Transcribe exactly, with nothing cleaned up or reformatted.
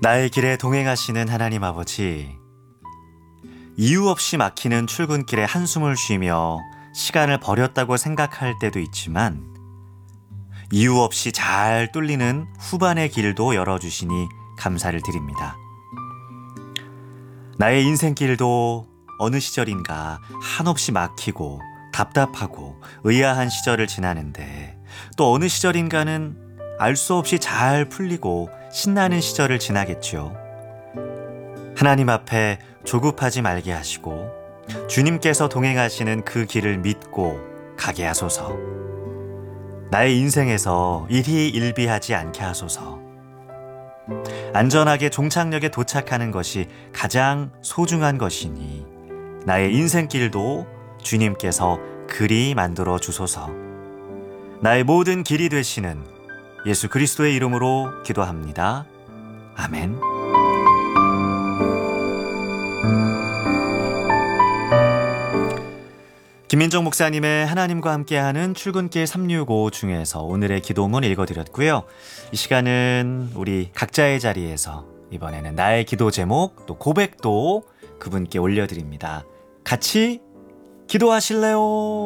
나의 길에 동행하시는 하나님 아버지, 이유 없이 막히는 출근길에 한숨을 쉬며 시간을 버렸다고 생각할 때도 있지만 이유 없이 잘 뚫리는 후반의 길도 열어주시니 감사를 드립니다. 나의 인생길도 어느 시절인가 한없이 막히고 답답하고 의아한 시절을 지나는데, 또 어느 시절인가는 알 수 없이 잘 풀리고 신나는 시절을 지나겠죠. 하나님 앞에 조급하지 말게 하시고 주님께서 동행하시는 그 길을 믿고 가게 하소서. 나의 인생에서 일희 일비하지 않게 하소서. 안전하게 종착역에 도착하는 것이 가장 소중한 것이니 나의 인생길도 주님께서 그리 만들어 주소서. 나의 모든 길이 되시는 예수 그리스도의 이름으로 기도합니다. 아멘. 김민정 목사님의 하나님과 함께하는 출근길 삼육오 중에서 오늘의 기도문 읽어드렸고요. 이 시간은 우리 각자의 자리에서 이번에는 나의 기도 제목 또 고백도 그분께 올려드립니다. 같이 기도하실래요?